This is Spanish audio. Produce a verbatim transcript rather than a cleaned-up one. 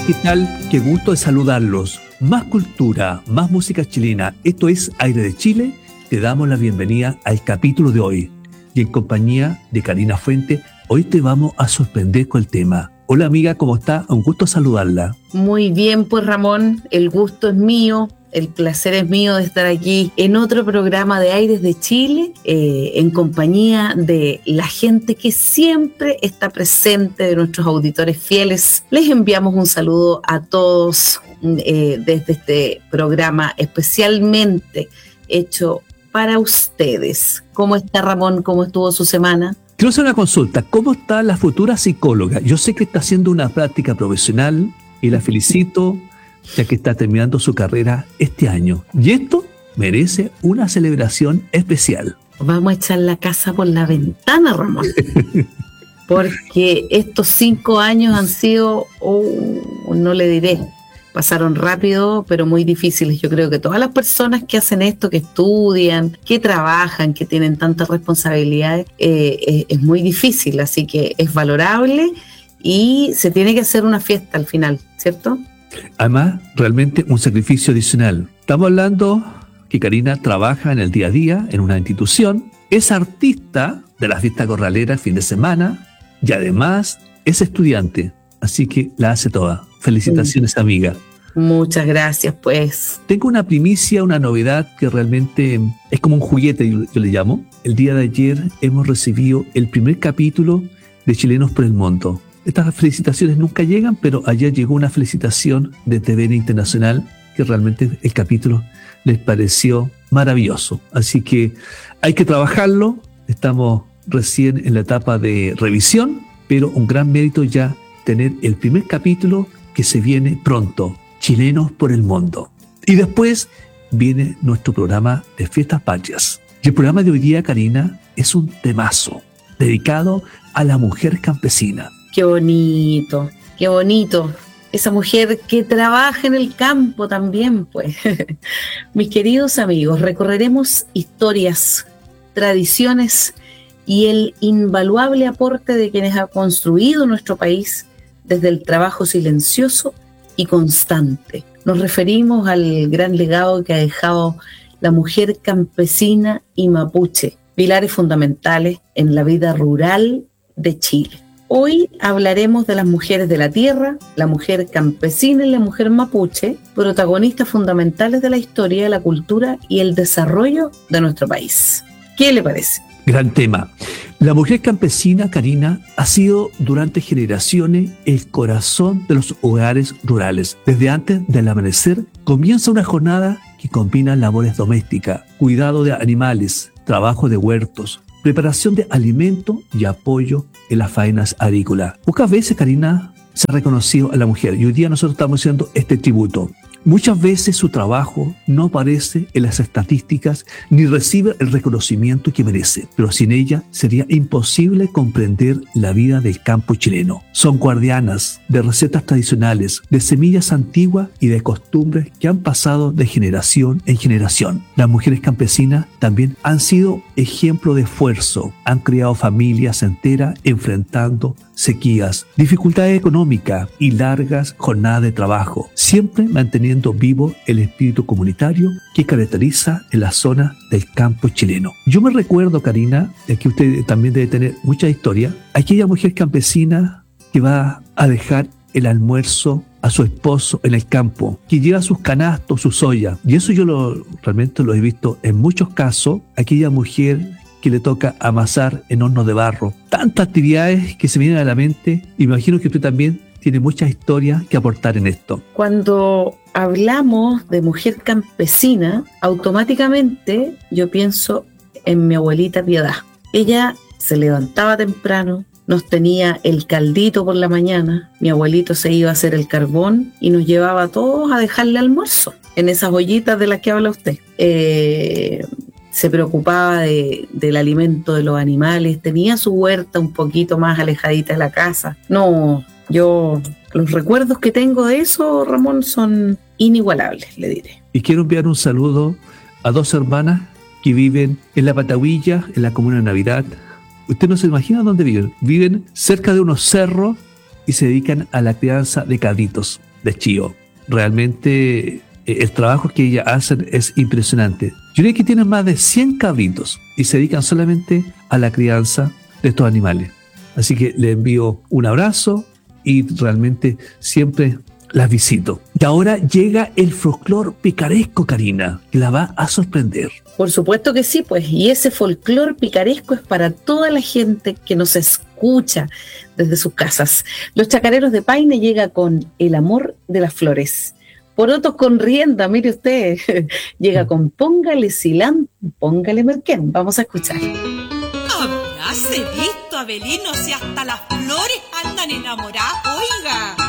¿qué tal? Qué gusto de saludarlos. Más cultura, más música chilena. Esto es Aire de Chile. Te damos la bienvenida al capítulo de hoy. Y en compañía de Karina Fuente, hoy te vamos a sorprender con el tema. Hola amiga, ¿cómo está? Un gusto saludarla. Muy bien, pues Ramón, el gusto es mío. El placer es mío de estar aquí en otro programa de Aires de Chile, eh, en compañía de la gente que siempre está presente, de nuestros auditores fieles. Les enviamos un saludo a todos eh, desde este programa especialmente hecho para ustedes. ¿Cómo está Ramón? ¿Cómo estuvo su semana? Quiero hacer una consulta. ¿Cómo está la futura psicóloga? Yo sé que está haciendo una práctica profesional y la felicito, ya que está terminando su carrera este año. Y esto merece una celebración especial. Vamos a echar la casa por la ventana, Ramón. Porque estos cinco años han sido, oh, no le diré, pasaron rápido, pero muy difíciles. Yo creo que todas las personas que hacen esto, que estudian, que trabajan, que tienen tantas responsabilidades, eh, eh, es muy difícil. Así que es valorable y se tiene que hacer una fiesta al final, ¿cierto? Además, realmente un sacrificio adicional. Estamos hablando que Karina trabaja en el día a día en una institución, es artista de la fiesta corralera el fin de semana y además es estudiante. Así que la hace toda. Felicitaciones, amiga. Muchas gracias, pues. Tengo una primicia, una novedad que realmente es como un juguete, yo, yo le llamo. El día de ayer hemos recibido el primer capítulo de Chilenos por el Mundo. Estas felicitaciones nunca llegan, pero ayer llegó una felicitación de T V N Internacional que realmente el capítulo les pareció maravilloso. Así que hay que trabajarlo. Estamos recién en la etapa de revisión, pero un gran mérito ya tener el primer capítulo que se viene pronto, Chilenos por el Mundo. Y después viene nuestro programa de Fiestas Patrias. Y el programa de hoy día, Karina, es un temazo dedicado a la mujer campesina. Qué bonito, qué bonito. Esa mujer que trabaja en el campo también, pues. Mis queridos amigos, recorreremos historias, tradiciones y el invaluable aporte de quienes han construido nuestro país desde el trabajo silencioso y constante. Nos referimos al gran legado que ha dejado la mujer campesina y mapuche, pilares fundamentales en la vida rural de Chile. Hoy hablaremos de las mujeres de la tierra, la mujer campesina y la mujer mapuche, protagonistas fundamentales de la historia, la cultura y el desarrollo de nuestro país. ¿Qué le parece? Gran tema. La mujer campesina, Karina, ha sido durante generaciones el corazón de los hogares rurales. Desde antes del amanecer comienza una jornada que combina labores domésticas, cuidado de animales, trabajo de huertos, preparación de alimento y apoyo en las faenas agrícolas. Pocas veces, Karina, se ha reconocido a la mujer y hoy día nosotros estamos haciendo este tributo. Muchas veces su trabajo no aparece en las estadísticas ni recibe el reconocimiento que merece, pero sin ella sería imposible comprender la vida del campo chileno. Son guardianas de recetas tradicionales, de semillas antiguas y de costumbres que han pasado de generación en generación. Las mujeres campesinas también han sido ejemplo de esfuerzo, han creado familias enteras enfrentando sequías, dificultades económicas y largas jornadas de trabajo, siempre manteniendo vivo el espíritu comunitario que caracteriza en la zona del campo chileno. Yo me recuerdo, Karina, que usted también debe tener mucha historia, aquella mujer campesina que va a dejar el almuerzo a su esposo en el campo, que lleva sus canastos, sus ollas, y eso yo lo, realmente lo he visto en muchos casos, aquella mujer que le toca amasar en hornos de barro. Tantas actividades que se vienen a la mente. Imagino que usted también tiene muchas historias que aportar en esto. Cuando hablamos de mujer campesina, automáticamente yo pienso en mi abuelita Piedad. Ella se levantaba temprano, nos tenía el caldito por la mañana, mi abuelito se iba a hacer el carbón y nos llevaba a todos a dejarle almuerzo en esas ollitas de las que habla usted. Eh... se preocupaba de, del alimento de los animales, tenía su huerta un poquito más alejadita de la casa. No, yo, los recuerdos que tengo de eso, Ramón, son inigualables, le diré. Y quiero enviar un saludo a dos hermanas que viven en La Pataguilla, en la comuna de Navidad. Usted no se imagina dónde viven. Viven cerca de unos cerros y se dedican a la crianza de cabritos. de Chío. Realmente el trabajo que ellas hacen es impresionante. Yo creo que tienen más de cien cabritos y se dedican solamente a la crianza de estos animales. Así que les envío un abrazo y realmente siempre las visito. Y ahora llega el folclor picaresco, Karina, que la va a sorprender. Por supuesto que sí, pues, y ese folclor picaresco es para toda la gente que nos escucha desde sus casas. Los Chacareros de Paine llega con El amor de las flores. Porotos con rienda, mire usted, llega con Póngale cilantro, póngale merquén. Vamos a escuchar. Habráse visto, Abelino, si hasta las flores andan enamoradas, oiga.